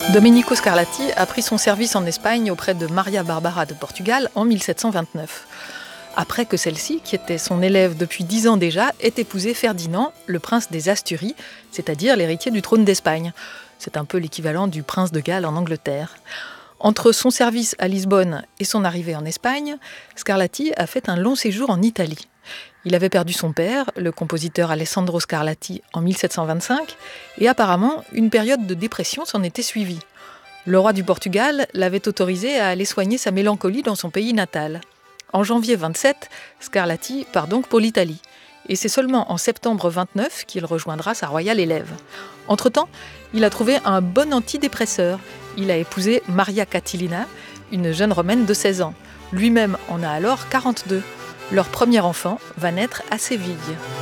Domenico Scarlatti a pris son service en Espagne auprès de Maria Barbara de Portugal en 1729. Après que celle-ci, qui était son élève depuis 10 ans déjà, ait épousé Ferdinand, le prince des Asturies, c'est-à-dire l'héritier du trône d'Espagne. C'est un peu l'équivalent du prince de Galles en Angleterre. Entre son service à Lisbonne et son arrivée en Espagne, Scarlatti a fait un long séjour en Italie. Il avait perdu son père, le compositeur Alessandro Scarlatti, en 1725, et apparemment, une période de dépression s'en était suivie. Le roi du Portugal l'avait autorisé à aller soigner sa mélancolie dans son pays natal. En janvier 27, Scarlatti part donc pour l'Italie. Et c'est seulement en septembre 29 qu'il rejoindra sa royale élève. Entre-temps, il a trouvé un bon antidépresseur. Il a épousé Maria Catilina, une jeune romaine de 16 ans. Lui-même en a alors 42. Leur premier enfant va naître à Séville.